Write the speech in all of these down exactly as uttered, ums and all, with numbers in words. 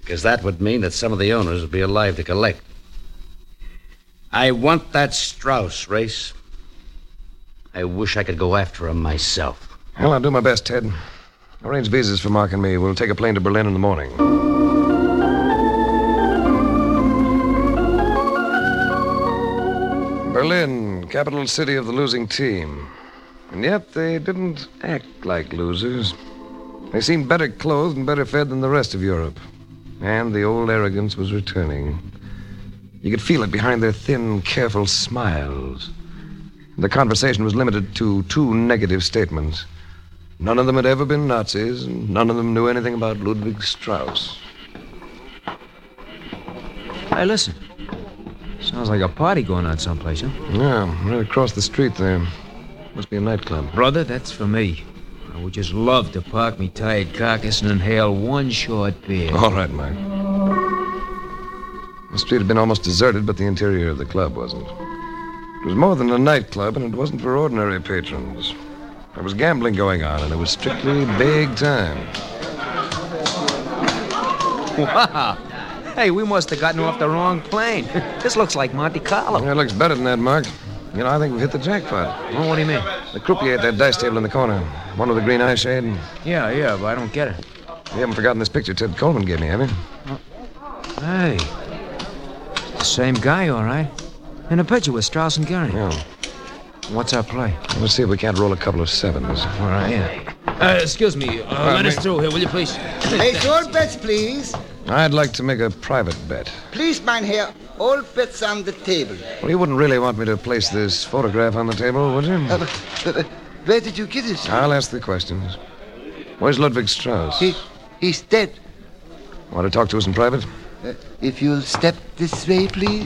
Because that would mean that some of the owners would be alive to collect. I want that Strauss, Race. I wish I could go after him myself. Well, I'll do my best, Ted. Arrange visas for Mark and me. We'll take a plane to Berlin in the morning. Berlin, capital city of the losing team. And yet they didn't act like losers. They seemed better clothed and better fed than the rest of Europe. And the old arrogance was returning. You could feel it behind their thin, careful smiles. The conversation was limited to two negative statements. None of them had ever been Nazis, and none of them knew anything about Ludwig Strauss. Hey, listen. Sounds like a party going on someplace, huh? Yeah, right across the street there. Must be a nightclub. Brother, that's for me. I would just love to park me tired carcass and inhale one short beer. All right, Mike. The street had been almost deserted, but the interior of the club wasn't. It was more than a nightclub, and it wasn't for ordinary patrons. There was gambling going on, and it was strictly big time. Wow. Hey, we must have gotten off the wrong plane. This looks like Monte Carlo. Yeah, it looks better than that, Mark. You know, I think we've hit the jackpot. Oh, what do you mean? The croupier at that dice table in the corner. One with the green eye shade. Yeah, yeah, but I don't get it. You haven't forgotten this picture Ted Coleman gave me, have you? Hey. The same guy, all right. In a picture with Strauss and Gehring. Yeah. What's our play? Let's see if we can't roll a couple of sevens. All right, yeah. Uh, excuse me. Uh, uh, let me... us through here, will you, please? Hey, all bets, please. I'd like to make a private bet. Please, mein Herr, all bets on the table. Well, you wouldn't really want me to place this photograph on the table, would you? Uh, but, uh, where did you get it? I'll ask the questions. Where's Ludwig Strauss? He, he's dead. Want to talk to us in private? Uh, if you'll step this way, please.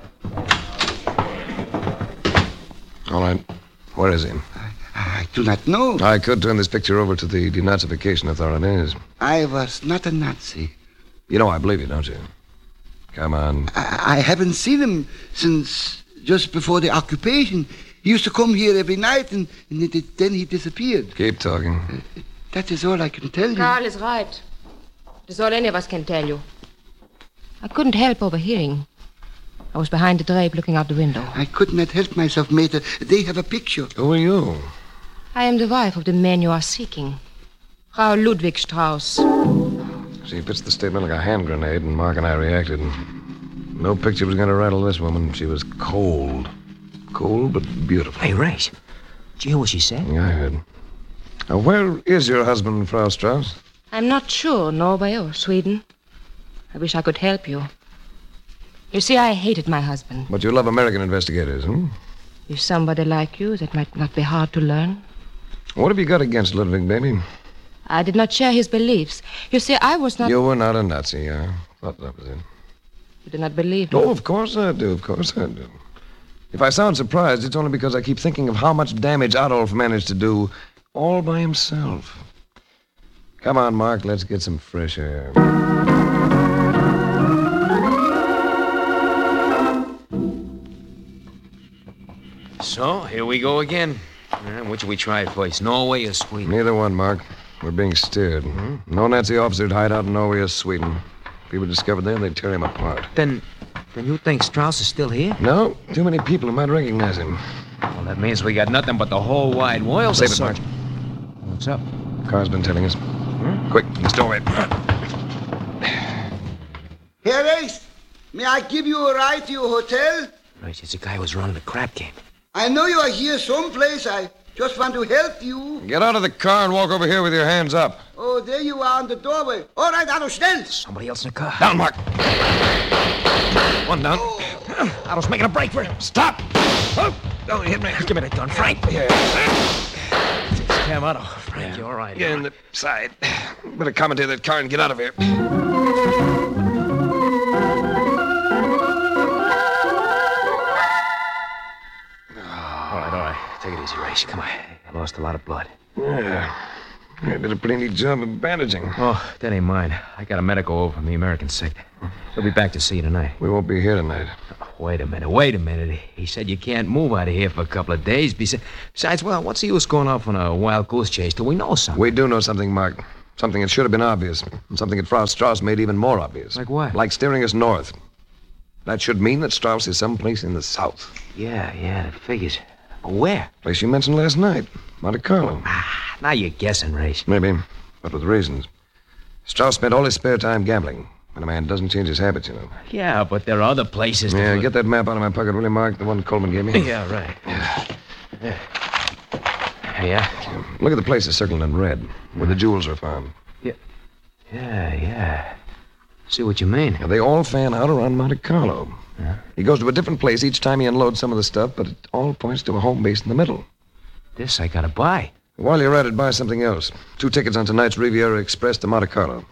All right. Where is he? I, I do not know. I could turn this picture over to the denazification authorities. I was not a Nazi. You know I believe you, don't you? Come on. I, I haven't seen him since just before the occupation. He used to come here every night, and, and it, then he disappeared. Keep talking. Uh, that is all I can tell you. Carl is right. That's all any of us can tell you. I couldn't help overhearing. I was behind the drape looking out the window. I could not help myself, Mater. They have a picture. Who are you? I am the wife of the man you are seeking. Frau Ludwig Strauss. She fits the statement like a hand grenade, and Mark and I reacted. No picture was going to rattle this woman. She was cold. Cold, but beautiful. Hey, Race. Did you hear what she said? Yeah, I heard. Now, where is your husband, Frau Strauss? I'm not sure, Norway or Sweden. I wish I could help you. You see, I hated my husband. But you love American investigators, hmm? If somebody like you, that might not be hard to learn. What have you got against Ludwig, baby? I did not share his beliefs. You see, I was not... You were not a Nazi, I thought that was it. You do not believe me? Oh, of course I do, of course I do. If I sound surprised, it's only because I keep thinking of how much damage Adolf managed to do all by himself. Come on, Mark, let's get some fresh air. So, here we go again. Uh, which we try first, Norway or Sweden? Neither one, Mark. We're being steered. Mm-hmm. No Nazi officer'd hide out in Norway or Sweden. If he were discovered there, they'd tear him apart. Then, then you think Strauss is still here? No, too many people who might recognize him. Well, that means we got nothing but the whole wide world Save to it, search. Mark. What's up? Car's been telling us. Hmm? Quick, this doorway. Herr Reis, may I give you a ride to your hotel? Right, it's the guy who was running the crap game. I know you are here someplace. I just want to help you. Get out of the car and walk over here with your hands up. Oh, there you are on the doorway. All right, Otto, schnell. Somebody else in the car. Down, Mark. One down. Oh. Otto's making a break for it. Stop! Oh, don't hit me. Give me that gun, Frank. Yeah. It's Cam Otto. Frank, you all right? Get in the side. Better commandeer that car and get out of here. Take it easy, Race. Come on. I lost a lot of blood. Yeah. I did a pretty neat job of bandaging. Oh, that ain't mine. I got a medical over from the American sector. He'll be back to see you tonight. We won't be here tonight. Oh, wait a minute. Wait a minute. He said you can't move out of here for a couple of days. Besides, well, what's the use going off on a wild goose chase till we know something? We do know something, Mark. Something that should have been obvious. And something that Frau Strauss made even more obvious. Like what? Like steering us north. That should mean that Strauss is someplace in the south. Yeah, yeah, that figures. But where? Place you mentioned last night. Monte Carlo. Ah, now you're guessing, Race. Maybe, but with reasons. Strauss spent all his spare time gambling. When a man doesn't change his habits, you know. Yeah, but there are other places to... Yeah, look. get that map out of my pocket, will you, Mark? The one Coleman gave me. Yeah, right. Yeah. Yeah? Look at the places circled in red, where the jewels are found. Yeah, yeah, yeah. See what you mean. Now, they all fan out around Monte Carlo. Yeah. He goes to a different place each time he unloads some of the stuff, but it all points to a home base in the middle. This I gotta buy. While you're at it, buy something else. Two tickets on tonight's Riviera Express to Monte Carlo.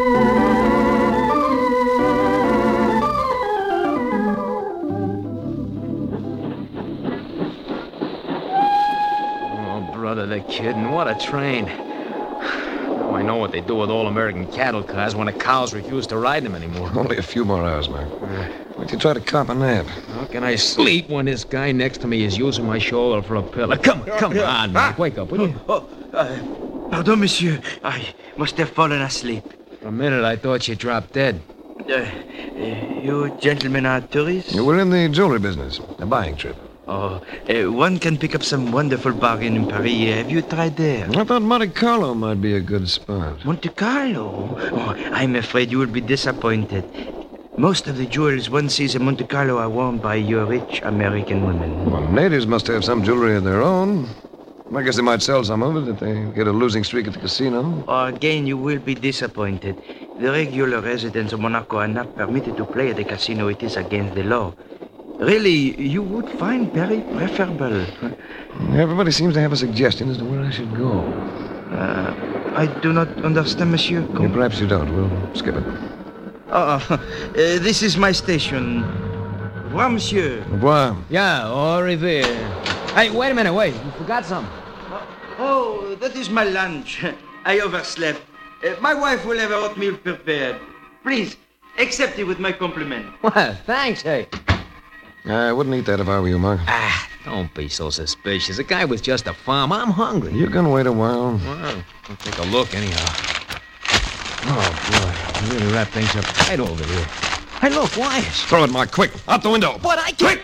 Oh, brother, they're kidding. What a train. Now I know what they do with all American cattle cars when the cows refuse to ride them anymore. Only a few more hours, Mark. Why don't you try to cop a nap? How can I sleep when this guy next to me is using my shoulder for a pillow? Come, come on, Mike. Wake up, will you? Oh, uh, pardon, monsieur. I must have fallen asleep. For a minute, I thought you dropped dead. Uh, uh, you gentlemen are tourists? We're in the jewelry business. A buying trip. Oh, uh, one can pick up some wonderful bargain in Paris. Have you tried there? I thought Monte Carlo might be a good spot. Monte Carlo? Oh, I'm afraid you will be disappointed. Most of the jewels one sees in Monte Carlo are worn by your rich American women. Well, natives must have some jewelry of their own. I guess they might sell some of it if they get a losing streak at the casino. Oh, again, you will be disappointed. The regular residents of Monaco are not permitted to play at the casino. It is against the law. Really, you would find very preferable. Everybody seems to have a suggestion as to where I should go. Uh, I do not understand, monsieur. Yeah, perhaps you don't. We'll skip it. Oh, uh, this is my station. Au revoir, monsieur. Au revoir. Yeah, au revoir. Hey, wait a minute, wait. You forgot something. Oh, that is my lunch. I overslept. Uh, my wife will have oatmeal prepared. Please, accept it with my compliment. Well, thanks, hey. I wouldn't eat that if I were you, Mark. Ah, don't be so suspicious. A guy with just a farm. I'm hungry. You can wait a while. Well, I'll take a look anyhow. Oh, boy. You really wrap things up tight over here. Hey, look, wires. Throw it, Mark, quick. Out the window. But I can't.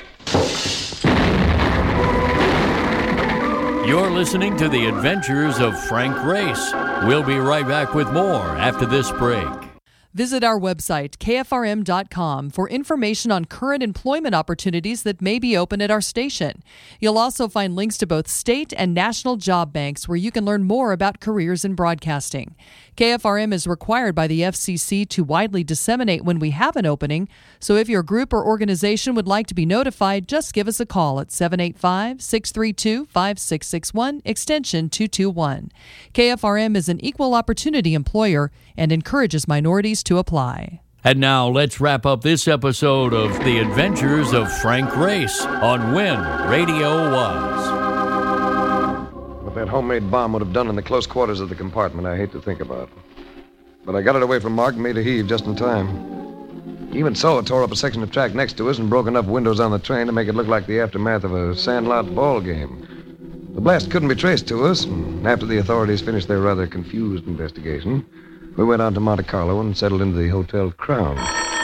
You're listening to The Adventures of Frank Race. We'll be right back with more after this break. Visit our website, K F R M dot com, for information on current employment opportunities that may be open at our station. You'll also find links to both state and national job banks where you can learn more about careers in broadcasting. K F R M is required by the F C C to widely disseminate when we have an opening, so if your group or organization would like to be notified, just give us a call at seven eight five, six three two, five six six one, extension two two one. K F R M is an equal opportunity employer and encourages minorities to apply. And now let's wrap up this episode of The Adventures of Frank Race on When Radio Was. What that homemade bomb would have done in the close quarters of the compartment, I hate to think about. But I got it away from Mark and made a heave just in time. Even so, it tore up a section of track next to us and broke enough windows on the train to make it look like the aftermath of a sandlot ball game. The blast couldn't be traced to us, and after the authorities finished their rather confused investigation, we went on to Monte Carlo and settled into the Hotel Crown.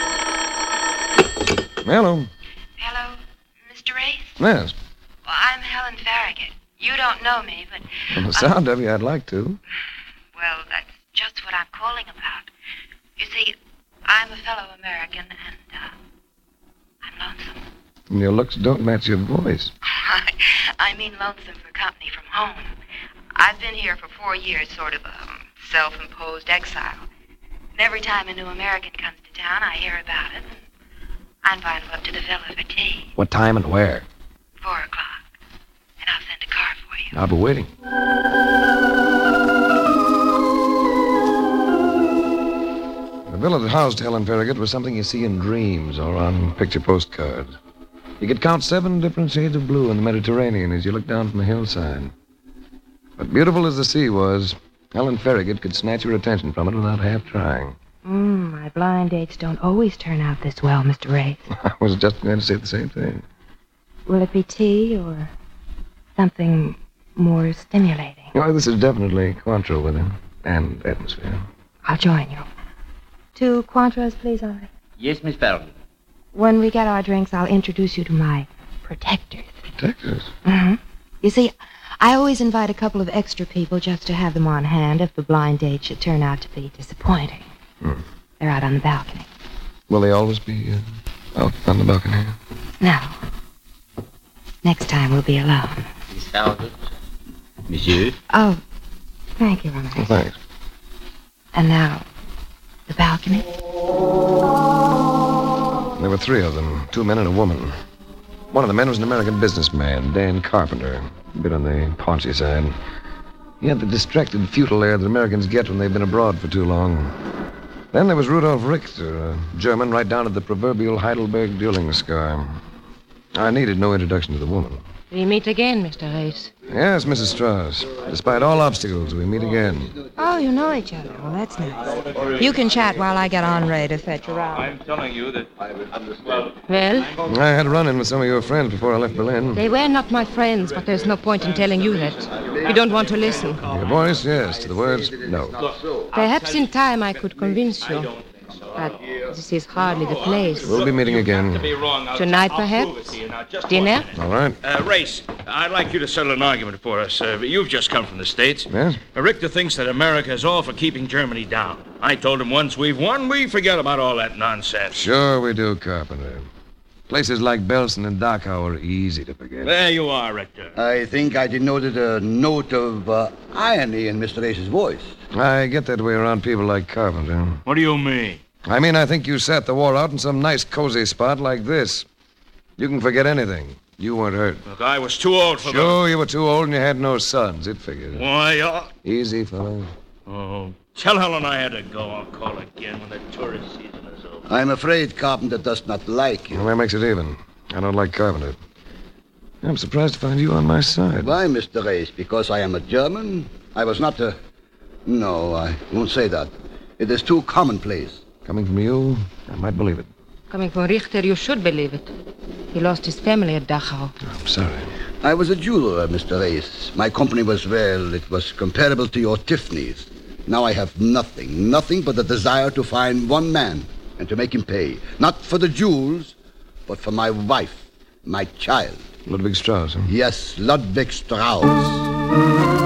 Hello. Hello, Mister Race? Yes. Well, I'm Helen Farragut. You don't know me, but... From the sound of you, I'd like to. Well, that's just what I'm calling about. You see, I'm a fellow American, and, uh, I'm lonesome. And your looks don't match your voice. I mean lonesome for company from home. I've been here for four years, sort of a self-imposed exile. And every time a new American comes to town, I hear about it, and I invite him up to the villa for tea. What time and where? Four o'clock. And I'll send a car for you. I'll be waiting. The villa that housed Helen Farragut was something you see in dreams or on picture postcards. You could count seven different shades of blue in the Mediterranean as you looked down from the hillside. But beautiful as the sea was, Helen Farragut could snatch your attention from it without half trying. Mm, my blind dates don't always turn out this well, Mister Race. I was just going to say the same thing. Will it be tea or something more stimulating? Well, this is definitely Cointreau with him. and atmosphere. I'll join you. Two Cointreaux, please, Ollie. Yes, Miss Farragut. When we get our drinks, I'll introduce you to my protectors. Protectors? Mm-hmm. You see, I always invite a couple of extra people just to have them on hand if the blind date should turn out to be disappointing. Hmm. They're out on the balcony. Will they always be uh, out on the balcony? No. Next time we'll be alone. Miss Farragut. Monsieur. Oh, thank you, Roman. Well, thanks. And now, the balcony. There were three of them, two men and a woman. One of the men was an American businessman, Dan Carpenter, a bit on the paunchy side. He had the distracted, futile air that Americans get when they've been abroad for too long. Then there was Rudolf Richter, a German right down to the proverbial Heidelberg dueling scar. I needed no introduction to the woman. We meet again, Mister Race. Yes, Missus Strauss. Despite all obstacles, we meet again. Oh, you know each other. Well, that's nice. You can chat while I get Andre to fetch you out. I'm telling you that I would understand. Well? I had a run-in with some of your friends before I left Berlin. They were not my friends, but there's no point in telling you that. You don't want to listen. Your voice, yes. To the words, no. Perhaps in time I could convince you. But this is hardly the place. We'll be meeting again. Tonight, perhaps? Dinner? All right. Uh, Race, I'd like you to settle an argument for us. Uh, you've just come from the States. Yes? Uh, Richter thinks that America is all for keeping Germany down. I told him once we've won, we forget about all that nonsense. Sure we do, Carpenter. Places like Belsen and Dachau are easy to forget. There you are, Richter. I think I denoted a note of uh, irony in Mister Ace's voice. I get that way around people like Carpenter. What do you mean? I mean, I think you sat the war out in some nice, cozy spot like this. You can forget anything. You weren't hurt. Look, I was too old for Sure, you were too old and you had no sons. It figured. Why, uh... Easy, fellow. Oh, tell Helen I had to go. I'll call again when the tourist season is over. I'm afraid Carpenter does not like you. Well, that makes it even. I don't like Carpenter. I'm surprised to find you on my side. Why, Mister Race? Because I am a German? I was not a... No, I won't say that. It is too commonplace. Coming from you, I might believe it. Coming from Richter, you should believe it. He lost his family at Dachau. I'm sorry. I was a jeweler, Mister Race. My company was, well, it was comparable to your Tiffany's. Now I have nothing, nothing but the desire to find one man and to make him pay. Not for the jewels, but for my wife, my child. Ludwig Strauss, huh? Yes, Ludwig Strauss.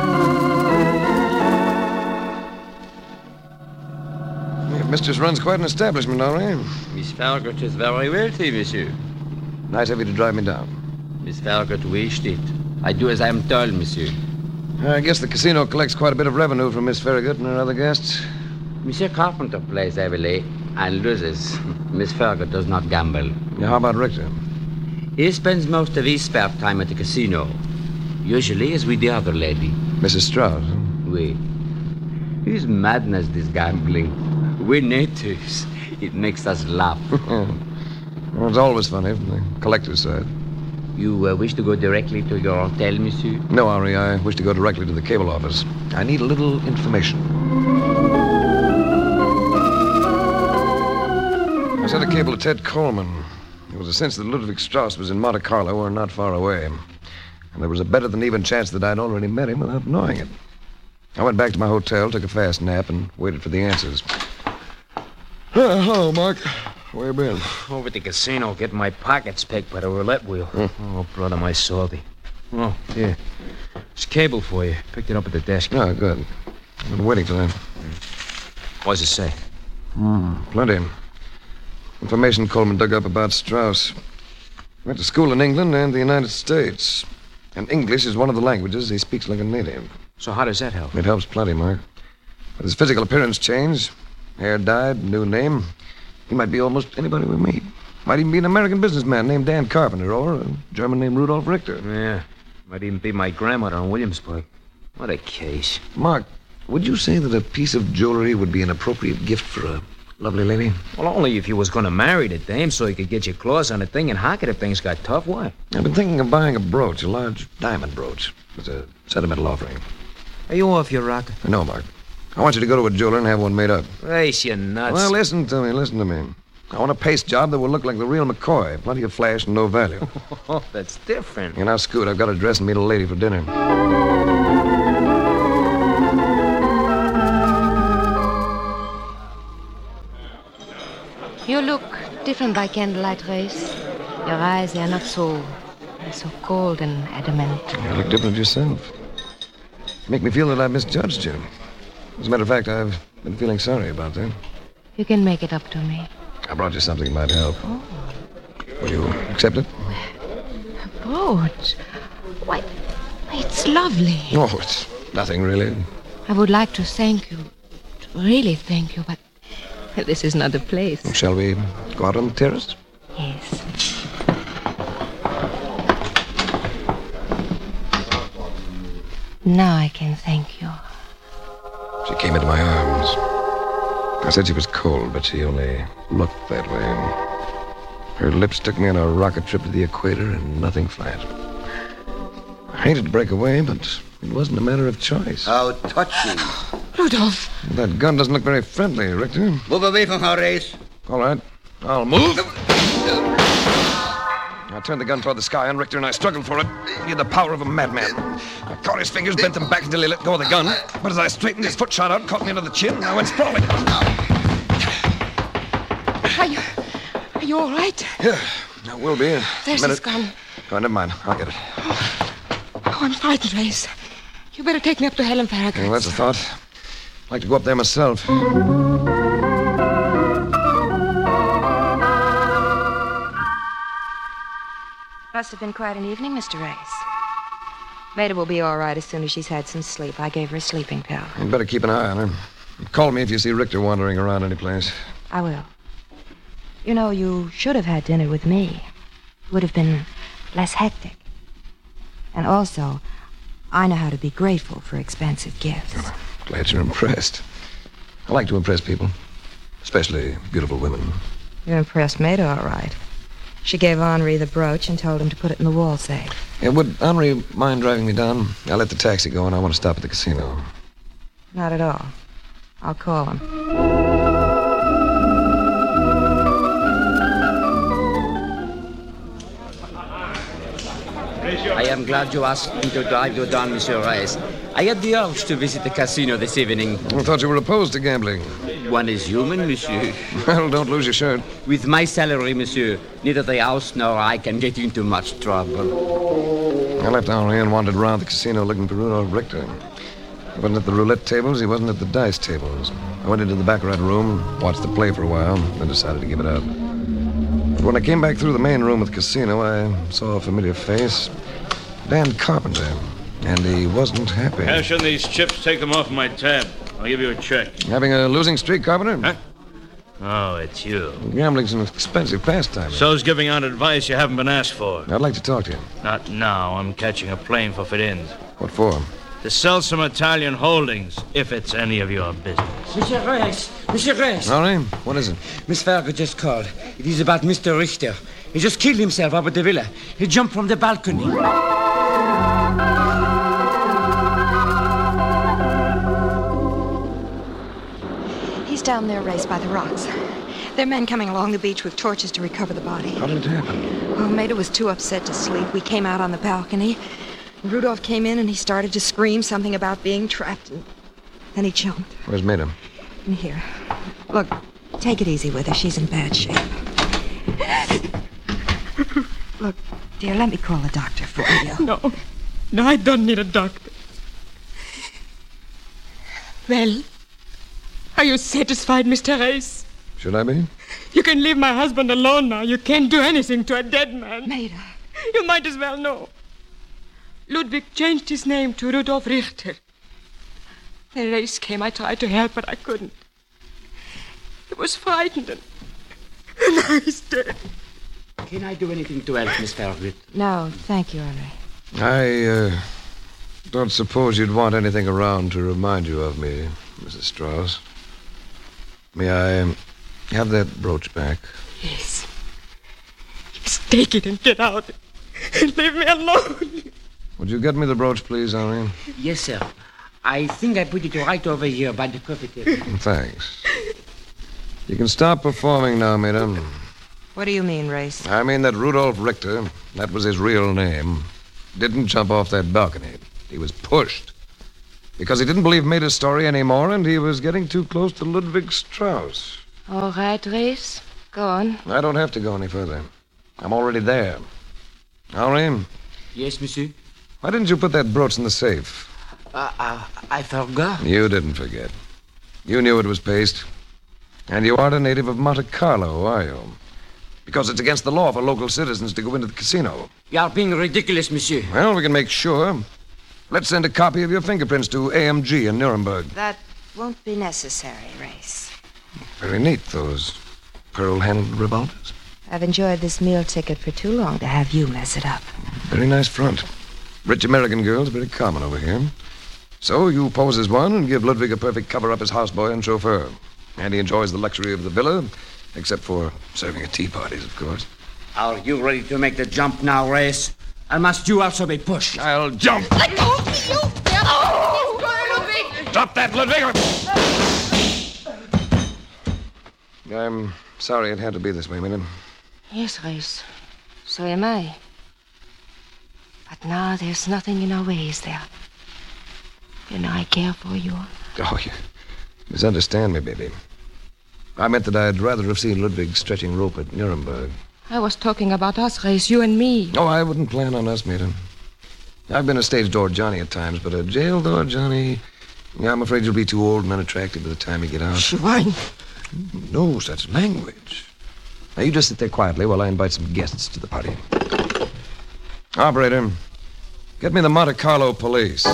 Mistress runs quite an establishment, all right. Miss Farragut is very wealthy, monsieur. Nice of you to drive me down. Miss Farragut wished it. I do as I am told, monsieur. I guess the casino collects quite a bit of revenue from Miss Farragut and her other guests. Monsieur Carpenter plays heavily and loses. Miss Farragut does not gamble. Yeah, how about Richter? He spends most of his spare time at the casino. Usually is with the other lady. Missus Strauss, huh? Oui. His madness, this gambling. We're natives. It makes us laugh. Well, it's always funny from the collector's side. You uh, wish to go directly to your hotel, monsieur? No, Henri, I wish to go directly to the cable office. I need a little information. I sent a cable to Ted Coleman. There was a sense that Ludwig Strauss was in Monte Carlo or not far away. And there was a better than even chance that I'd already met him without knowing it. I went back to my hotel, took a fast nap, and waited for the answers. Uh, hello, Mark. Where you been? Over at the casino, getting my pockets picked by the roulette wheel. Hmm. Oh, brother, my salty. Oh, here. It's cable for you. Picked it up at the desk. Oh, good. I've been waiting for that. What does it say? Hmm, plenty. Information Coleman dug up about Strauss. Went to school in England and the United States. And English is one of the languages he speaks like a native. So how does that help? It helps plenty, Mark. But his physical appearance changed. Hair dyed, new name. He might be almost anybody we meet. Might even be an American businessman named Dan Carpenter or a German named Rudolf Richter. Yeah. Might even be my grandmother in Williamsburg. What a case. Mark, would you say that a piece of jewelry would be an appropriate gift for a lovely lady? Well, only if you was going to marry the dame so you could get your claws on the thing and hock it if things got tough. Why? I've been thinking of buying a brooch, a large diamond brooch. It's a sentimental offering. Are you off your rocker? No, Mark. I want you to go to a jeweler and have one made up. Race, you nuts. Well, listen to me, listen to me. I want a paste job that will look like the real McCoy. Plenty of flash and no value. Oh, that's different. And now, Scoot, I've got to dress and meet a lady for dinner. You look different by candlelight, Race. Your eyes, they are not so... so cold and adamant. You look different yourself. You make me feel that I misjudged you. As a matter of fact, I've been feeling sorry about that. You can make it up to me. I brought you something that might help. Oh. Will you accept it? A brooch? Why, it's lovely. Oh, it's nothing, really. I would like to thank you. To really thank you, but this is not the place. Shall we go out on the terrace? Yes. Now I can thank you. She came into my arms. I said she was cold, but she only looked that way. Her lips took me on a rocket trip to the equator and nothing flat. I hated to break away, but it wasn't a matter of choice. How touching. Rudolph. That gun doesn't look very friendly, Richter. Move away from her, Race. All right. I'll move. I turned the gun toward the sky, and Richter and I struggled for it. He had the power of a madman. I caught his fingers, bent them back until he let go of the gun. But as I straightened, his foot shot out, caught me under the chin, and I went sprawling. Are you... are you all right? Yeah, I will be. There's his gun. Oh, never mind. I'll get it. Oh, oh I'm frightened, Race. You better take me up to Helen Farragut's. Well, that's a thought. I'd like to go up there myself. Must have been quite an evening, Mister Race. Maida will be all right as soon as she's had some sleep. I gave her a sleeping pill. You'd better keep an eye on her. Call me if you see Richter wandering around any place. I will. You know, you should have had dinner with me. It would have been less hectic. And also, I know how to be grateful for expensive gifts. Well, I'm glad you're impressed. I like to impress people, especially beautiful women. You impressed Maida, all right. She gave Henri the brooch and told him to put it in the wall safe. Yeah, would Henri mind driving me down? I'll let the taxi go, and I want to stop at the casino. Not at all. I'll call him. I am glad you asked me to drive you down, Monsieur Reyes. I had the urge to visit the casino this evening. I thought you were opposed to gambling. One is human, monsieur. Well, don't lose your shirt. With my salary, monsieur, neither the house nor I can get into much trouble. I left Henri and wandered around the casino looking for Rudolph Richter. He wasn't at the roulette tables, he wasn't at the dice tables. I went into the baccarat room, watched the play for a while, then decided to give it up. But when I came back through the main room of the casino, I saw a familiar face. Dan Carpenter. And he wasn't happy. Cash in these chips, take them off my tab. I'll give you a check. Having a losing streak, Carpenter? Huh? Oh, it's you. Gambling's an expensive pastime. So's giving out advice you haven't been asked for. I'd like to talk to you. Not now. I'm catching a plane for Firenze. What for? To sell some Italian holdings, if it's any of your business. Monsieur Reyes! Monsieur Reyes! Henri, what is it? Miss Farragut just called. It is about Mister Richter. He just killed himself up at the villa. He jumped from the balcony. He's down there, Race, by the rocks. There are men coming along the beach with torches to recover the body. How did it happen? Oh, Maida was too upset to sleep. We came out on the balcony. Rudolph came in and he started to scream something about being trapped. And then he jumped. Where's Maida? In here. Look, take it easy with her. She's in bad shape. Look, dear, let me call a doctor for you. No. No, I don't need a doctor. Well, are you satisfied, Mister Reyes? Should I be? You can leave my husband alone now. You can't do anything to a dead man. Maida. You might as well know. Ludwig changed his name to Rudolf Richter. The race came. I tried to help, but I couldn't. He was frightened, and, and now he's dead. Can I do anything to help, Miss Farragut? No, thank you, Henri. I, uh, don't suppose you'd want anything around to remind you of me, Missus Strauss. May I um, have that brooch back? Yes. Just take it and get out. And leave me alone. Would you get me the brooch, please, Henri? Yes, sir. I think I put it right over here by the coffee table. Thanks. You can stop performing now, madam. What do you mean, Race? I mean that Rudolf Richter, that was his real name, didn't jump off that balcony. He was pushed. Because he didn't believe Maida's story anymore, and he was getting too close to Ludwig Strauss. All right, Race. Go on. I don't have to go any further. I'm already there. Henri? Yes, monsieur? Why didn't you put that brooch in the safe? Uh, uh, I forgot. You didn't forget. You knew it was paste. And you aren't a native of Monte Carlo, are you? Because it's against the law for local citizens to go into the casino. You are being ridiculous, monsieur. Well, we can make sure. Let's send a copy of your fingerprints to A M G in Nuremberg. That won't be necessary, Race. Very neat, those pearl-handled revolvers. I've enjoyed this meal ticket for too long to have you mess it up. Very nice front. Rich American girls, very common over here. So you pose as one and give Ludwig a perfect cover-up as houseboy and chauffeur. And he enjoys the luxury of the villa, except for serving at tea parties, of course. Are you ready to make the jump now, Race? Or must you also be pushed? I'll jump. Let go of me, you! Oh! Ludwig! Stop that, Ludwig! I'm sorry it had to be this way, Mila. Yes, Race. So am I. But now there's nothing in our way, is there? You know I care for you. Oh, you misunderstand me, baby. I meant that I'd rather have seen Ludwig stretching rope at Nuremberg. I was talking about us, Race, you and me. Oh, I wouldn't plan on us, Mila. I've been a stage door Johnny at times, but a jail door Johnny, yeah, I'm afraid you'll be too old and unattractive by the time you get out. Schwein. No such language. Now, you just sit there quietly while I invite some guests to the party. Operator, get me the Monte Carlo police.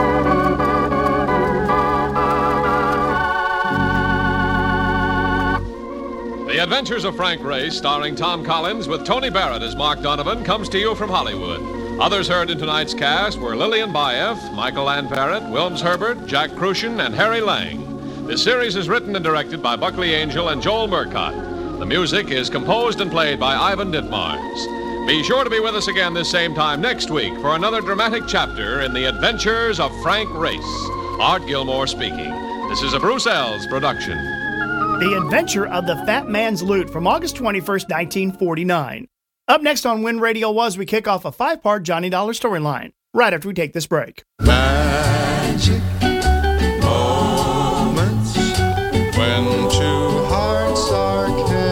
The Adventures of Frank Race, starring Tom Collins with Tony Barrett as Mark Donovan, comes to you from Hollywood. Others heard in tonight's cast were Lillian Baeff, Michael Ann Parrott, Wilms Herbert, Jack Crucian, and Harry Lang. This series is written and directed by Buckley Angel and Joel Murcott. The music is composed and played by Ivan Ditmars. Be sure to be with us again this same time next week for another dramatic chapter in the Adventures of Frank Race. Art Gilmore speaking. This is a Bruce Ells production. The Adventure of the Fat Man's Loot from August twenty-first, nineteen forty-nine. Up next on When Radio Was, we kick off a five-part Johnny Dollar storyline, right after we take this break. Magic moments when two hearts are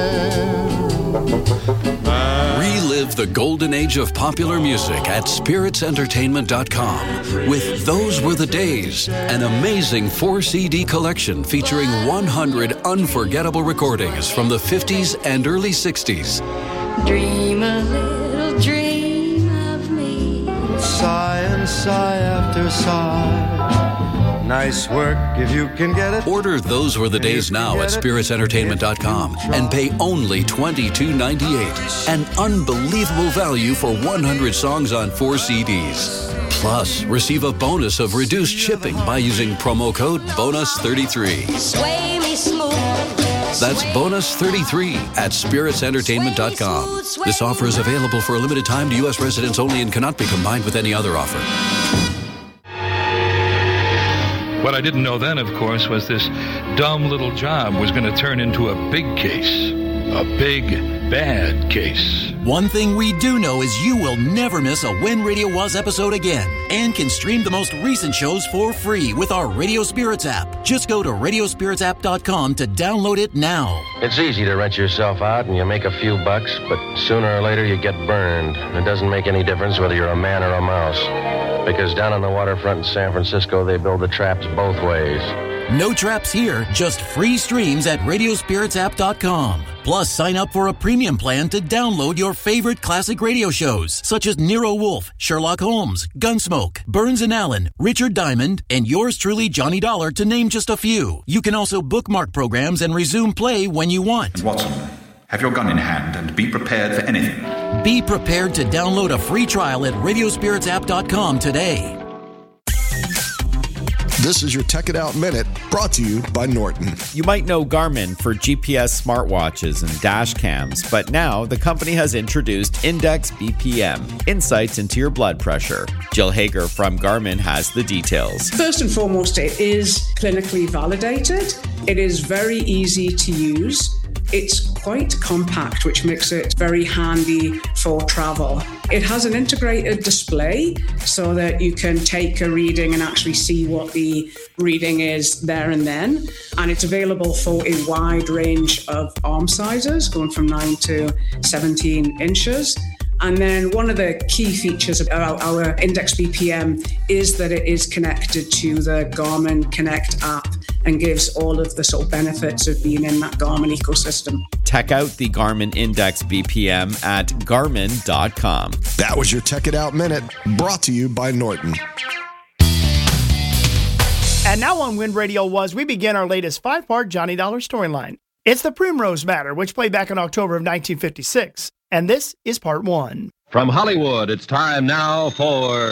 caring. Relive the golden age of popular music at spirits entertainment dot com with Those Were the Days, an amazing four C D collection featuring one hundred unforgettable recordings from the fifties and early sixties. Dream a little dream of me. Sigh and sigh after sigh. Nice work if you can get it. Order Those Were the Days now at spirits entertainment dot com and pay only twenty-two ninety-eight. An unbelievable value for one hundred songs on four C Ds. Plus, receive a bonus of reduced shipping by using promo code bonus thirty-three. Sway me smooth. That's bonus thirty-three at spirits entertainment dot com. This offer is available for a limited time to U S residents only and cannot be combined with any other offer. What I didn't know then, of course, was this dumb little job was going to turn into a big case. A big, bad case. One thing we do know is you will never miss a When Radio Was episode again and can stream the most recent shows for free with our Radio Spirits app. Just go to radio spirits app dot com to download it now. It's easy to rent yourself out and you make a few bucks, but sooner or later you get burned. It doesn't make any difference whether you're a man or a mouse. Because down on the waterfront in San Francisco, they build the traps both ways. No traps here, just free streams at radio spirits app dot com. Plus, sign up for a premium plan to download your favorite classic radio shows, such as Nero Wolfe, Sherlock Holmes, Gunsmoke, Burns and Allen, Richard Diamond, and yours truly, Johnny Dollar, to name just a few. You can also bookmark programs and resume play when you want. Watson, have your gun in hand and be prepared for anything. Be prepared to download a free trial at radio spirits app dot com today. This is your Tech It Out Minute, brought to you by Norton. You might know Garmin for G P S smartwatches and dash cams, but now the company has introduced Index B P M, insights into your blood pressure. Jill Hager from Garmin has the details. First and foremost, it is clinically validated. It is very easy to use. It's quite compact, which makes it very handy for travel. It has an integrated display so that you can take a reading and actually see what the reading is there and then. And it's available for a wide range of arm sizes, going from nine to seventeen inches. And then one of the key features about our Index B P M is that it is connected to the Garmin Connect app and gives all of the sort of benefits of being in that Garmin ecosystem. Check out the Garmin Index B P M at garmin dot com. That was your Tech It Out Minute, brought to you by Norton. And now on Wind Radio Was, we begin our latest five-part Johnny Dollar storyline. It's the Primrose Matter, which played back in October of nineteen fifty-six. And this is part one. From Hollywood, it's time now for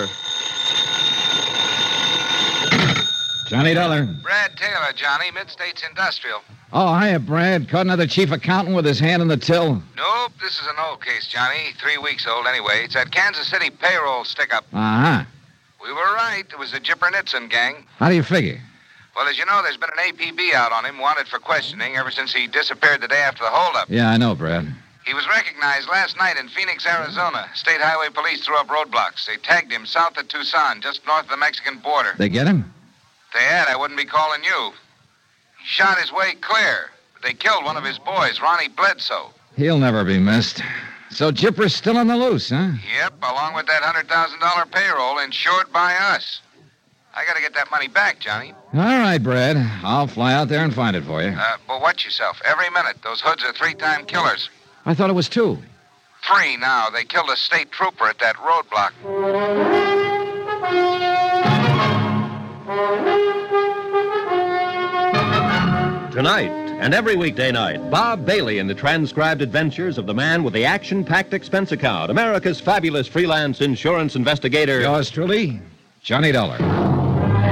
Johnny Dollar. Brad Taylor, Johnny, Mid-States Industrial. Oh, hiya, Brad. Caught another chief accountant with his hand on the till. Nope, this is an old case, Johnny. Three weeks old anyway. It's that Kansas City payroll stick-up. Uh-huh. We were right. It was the Jippernitson gang. How do you figure? Well, as you know, there's been an A P B out on him, wanted for questioning, ever since he disappeared the day after the holdup. Yeah, I know, Brad. He was recognized last night in Phoenix, Arizona. State Highway Police threw up roadblocks. They tagged him south of Tucson, just north of the Mexican border. They get him? If they had, I wouldn't be calling you. He shot his way clear. But they killed one of his boys, Ronnie Bledsoe. He'll never be missed. So Jipper's still on the loose, huh? Yep, along with that one hundred thousand dollars payroll insured by us. I gotta get that money back, Johnny. All right, Brad. I'll fly out there and find it for you. Uh, but watch yourself. Every minute, those hoods are three-time killers. I thought it was two. Three now. They killed a state trooper at that roadblock. Tonight and every weekday night, Bob Bailey in the transcribed adventures of the man with the action-packed expense account, America's fabulous freelance insurance investigator. Yours truly, Johnny Dollar.